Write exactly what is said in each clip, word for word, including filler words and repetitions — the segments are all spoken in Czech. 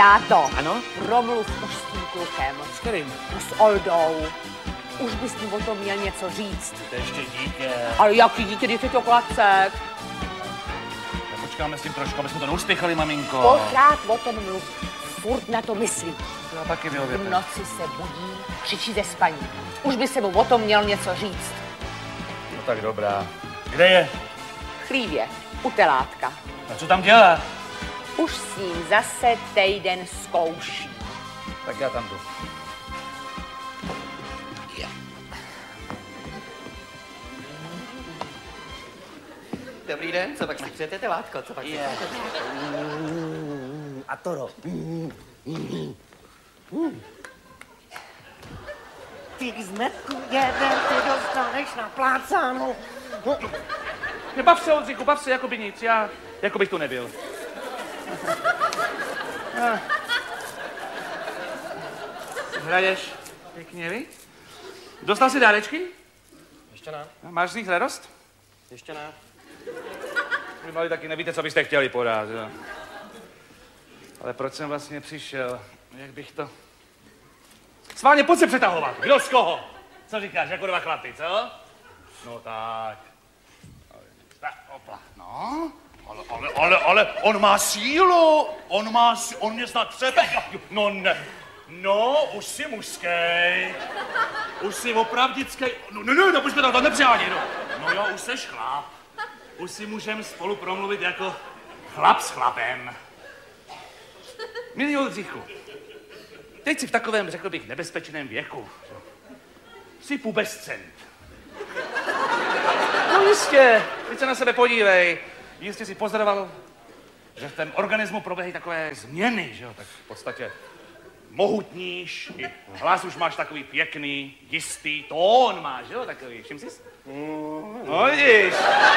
Táto. Ano? Promluv už s tím klukem. S kterým? S Oldou. Už bys mu o tom měl něco říct. To je ještě dítě. Ale jaký dítě, když je to klacek? Tak počkáme s tím trošku, aby jsme to neuspěchali, maminko. Pořád o tom mluv. Furt na to myslí. To já taky vyhověte. V noci se budí, křičí ze spaní. Už by se mu o tom měl něco říct. No tak dobrá. Kde je? V chlívě, u telátka. A co tam dělá? Už s ním zase týden zkouší. Tak já tam jdu. Dobrý den, co pak si přejete, telátko, co pak si přejete? A Toro. Ty zmetku jeden, ty dostaneš na plácánu. Nebav se, Oldřichu, bav se, jako by nic. Já, jako bych tu nebyl. Hraješ pěkně, vy? Dostal jsi dárečky? Ještě ne. Máš z nich radost? Ještě ne. Vy mali taky nevíte, co byste chtěli podat, jo. Ale proč jsem vlastně přišel? Jak bych to... Sválně, pojď se přetahovat. Kdo z koho? Co říkáš, jako dva chlapy, co? No tak. Tak, opla. No, ale, ale, ale, ale, on má sílu. On má sílu, on mě snad třepe. No ne. No, už jsi mužskej. Už jsi opravdickej. No, no, no, no, už jsme to nepřiháněj, no. No jo, už seš chlap. Už si můžeme spolu promluvit jako chlap s chlapem. Milý Oldřichu, teď jsi v takovém, řekl bych, nebezpečném věku. Jsi pubescent. No jistě, teď se na sebe podívej. Jistě si pozoroval, že v tom organismu proběhají takové změny, že jo? Tak v podstatě mohutníš, i hlas už máš takový pěkný, jistý, tón máš, jo? Takový, všim jsi? No vidíš.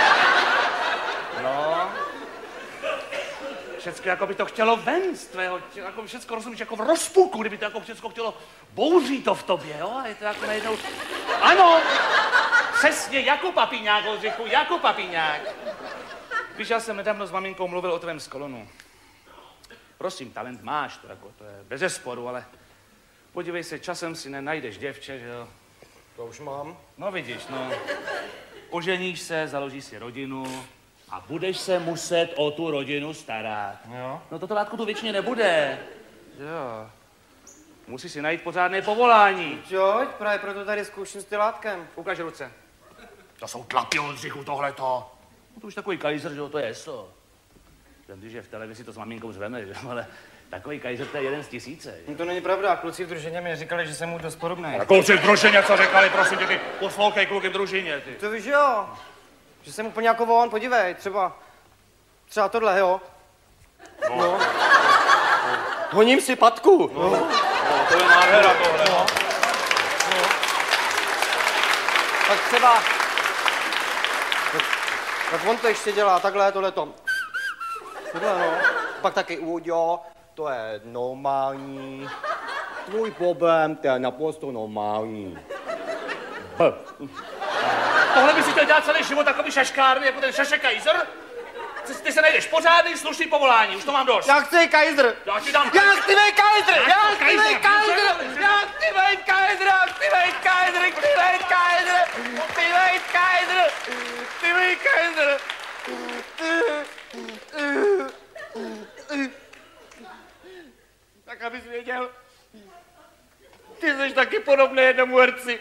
No. Všecko jako by to chtělo ven z tvého těla, jako všecko rozumíš jako v rozpuku, kdyby to jako všecko chtělo bouří to v tobě, jo? A je to jako najednou... Ano, přesně, jako papiňák, Oldřichu, jako papiňák. Víš, já jsem nedávno s maminkou mluvil o tvém skolonu. Prosím, talent máš, to, jako, to je bezesporu, ale podívej se, časem si nenajdeš děvče, že jo? To už mám. No vidíš, no. Oženíš se, založíš si rodinu a budeš se muset o tu rodinu starat. Jo. No toto látko tu většině nebude. Jo. Musíš si najít pořádné povolání. Joď, právě proto tady zkouším s telátkem. Ukaž ruce. To jsou tlapy, Oldřichu, tohleto. No to už takový kajzer, že jo, to je so. Ten, když je v televizi, to s maminkou zveme, že jo, ale takový kajzer, to je jeden z tisíce. No to není pravda, kluci v družině mi říkali, že jsem mu dost podobný. A kluci v družině, co říkali, prosím tě, ty poslouchej kluky v družině, ty. To víš, jo. Že jsem úplně jako on, podívej, třeba, třeba tohle, jo. No. No. Honím si patku. No. No, to je nádhera tohle. No. No. Tak třeba, tak, tak on to ještě dělá takhle, tohleto. Tohle, no. Pak taky Ujo, to je normální. Tvůj problém, to je naprosto normální. B. Tohle by si chtěl dělat celý život takový šaškárny, jako ten Šašek Kajzer? Ty se najdeš pořádný, slušný povolání, už to mám dost. Já chci Kajzer! Já ti dám... Já chci být Kajzer! Já chci Kajzer! být Kajzer! Já chci být Kajzer! Já chci být Kajzer! Chci být Kajzer! Chci být Kajzer! Chci být Kajzer! Tak abys věděl, ty jsi taky podobný jednomu herci.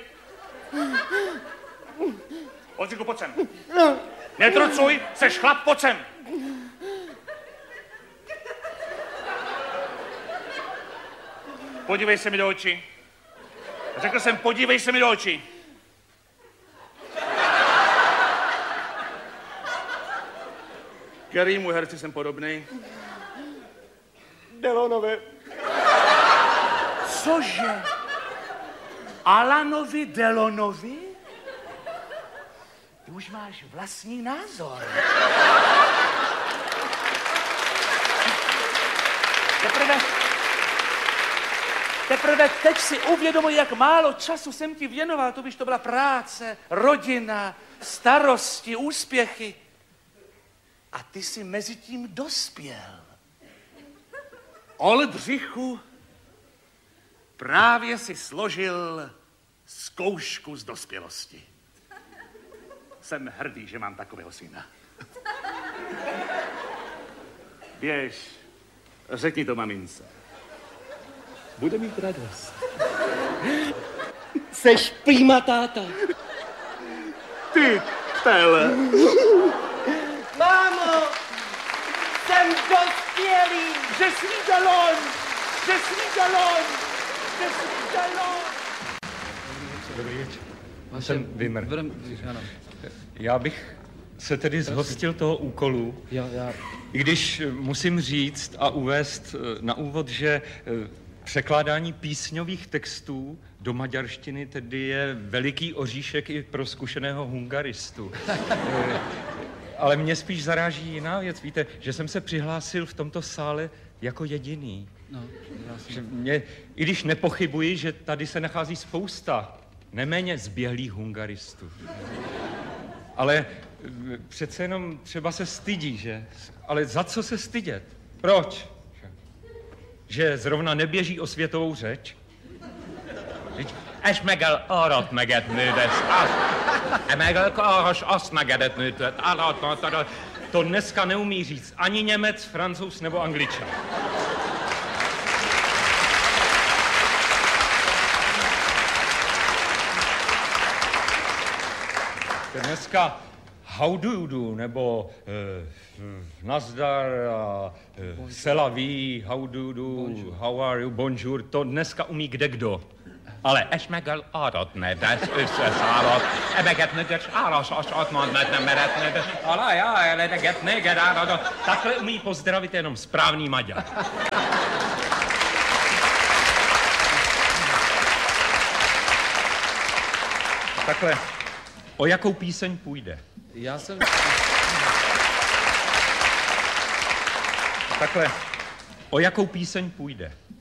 Oldřichu, pojď sem. Netrucuj, seš chlap, pojď sem. Podívej se mi do očí. Řekl jsem, podívej se mi do očí. Kterýmu herci jsem podobný? Delonovi. Cože? Alanovi Delonovi? Ty už máš vlastní názor. Teprve, teprve teď si uvědomuji, jak málo času jsem ti věnoval. To byš to byla práce, rodina, starosti, úspěchy. A ty jsi mezi tím dospěl. Oldřichu, právě si složil zkoušku z dospělosti. Jsem hrdý, že mám takového syna. Běž, řekni to mamince. Bude mít radost. Seš prima táta. Ty tele. Mámo, jsem dospělý. Že svý galon, že svý galon, že svý galon. Dobrý večer. Jsem Vimr. Já bych se tedy zhostil toho úkolu, Já, já... i když musím říct a uvést na úvod, že překládání písňových textů do maďarštiny tedy je veliký oříšek i pro zkušeného hungaristu. Ale mě spíš zaráží jiná věc. Víte, že jsem se přihlásil v tomto sále jako jediný. No, Že mě, i když nepochybuji, že tady se nachází spousta neméně zběhlých hungaristů. Ale přece jenom třeba se stydí, že? Ale za co se stydět? Proč? Že zrovna neběží o světovou řeč? És megel arat meget nődes, azt, megel aras azt megedet nődet, arat, to dneska neumí říct ani Němec, Francouz nebo Angličan. Dneska how do you do, nebo uh, nazdar, uh, uh, selaví, how do you do, bonjour. How are you, bonjour, to dneska umí kde kdo. Ale és megel aratnedes, összeszállott, ebegetnedes, álasas atmadnet meretnedes, ale já, eleget neged áradat. Takhle umí pozdravit jenom správný Maďar. Takhle, o jakou píseň půjde? Já jsem... Takhle, o jakou píseň půjde?